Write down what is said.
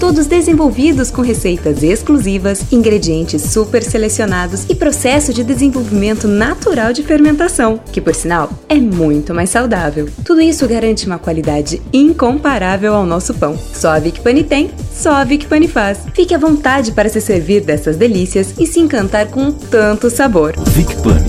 todos desenvolvidos com receitas exclusivas, ingredientes super selecionados e processo de desenvolvimento natural de fermentação, que por sinal é muito mais saudável. Tudo isso garante uma qualidade incomparável ao nosso pão. Só a Vicpani tem, só a Vicpani faz. Fique à vontade para se servir dessas delícias e se encantar com tanto sabor. Vicpani,